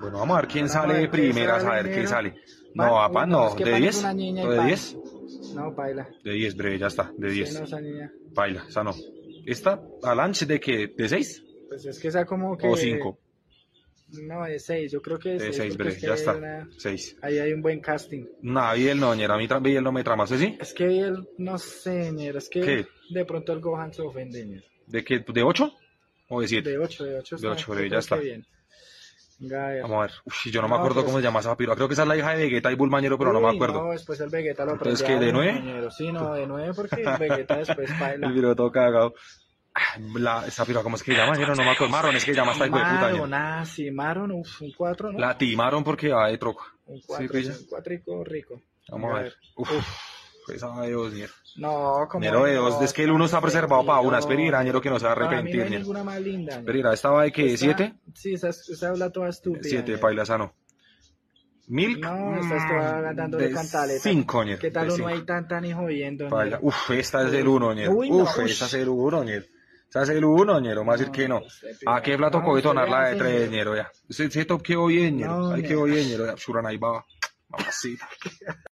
Bueno, vamos a ver quién Vamos a sale de ver quién primeras, sale a ver quién primero. sale. Pan, No, a uy, Pan no, no, es que ¿de Pan es 10? una niña y ¿O de Pan. 10? No, baila. De 10, breve, ya está, de Sí, 10. no, esa niña. Baila, esa no. ¿Esta, Alange, de qué? ¿De 6? Pues es que esa como ¿O que. 5? No, de 6. Yo creo que de De 6 6, porque es breve, que ya hay está. una. 6. Ahí hay un buen casting. No, Biel no, ñera, a mí Biel no me trama, ¿sí? Es que él, no sé, ñero, es que ¿Qué? de pronto el Gohan se ofende, ñero. ¿De qué? ¿De 8? ¿O de 7? De 8 De está. 8, Yo breve, ya creo está. que bien. Venga, a ver. Vamos a ver. Uf, yo no me No, acuerdo pero cómo se llama esa piroa. Creo que esa es la hija de Vegeta y Bulmañero, pero no me Uy, acuerdo. no, después el Vegeta lo Entonces, aprende ¿qué? ¿De a uno, 9? ñero. Sí, no, de 9 porque el Vegeta después baila. El piro todo cagado. Esa piroa, ¿cómo es que se llama? Ñero? No me acuerdo. Marron es que se llama esta hijo de puta, ñero. Maron, ah, sí, Maron, uf, un 4, ¿no? La timaron porque va de troca. Un Sí, 4, pilla. un 4 rico. Vamos a ver. Uf, esa de 2, ñero. No, como Ñero de 2, es que el 1 está preservado para una. Es Pereira, ñero, que no se va a Para mí no arrepentir, hay ñero. ninguna más linda. ñero. Pereira, ¿estaba de qué? Esa- ¿7? Sí, esa habla toda estúpida. 7, ñero. paila, esa no. Milk. No, estás toda dándole de cantaleta. 5, ñero. ¿Qué tal de uno 5. ahí tan y jodiendo, Paila. ñero? Uf, esta es el 1, ñero. Uy, no, Uf, ush. esa es el 1, ñero. Esa es el 1, ñero. Más decir que no. ¿A qué plato No, coge usted tonar le la de hace, 3, ñero. ñero? Ya. Ese top quedó bien, ñero. No, Ahí ñero. quedó bien, ñero. Ya, Suran ahí va. Mamacita.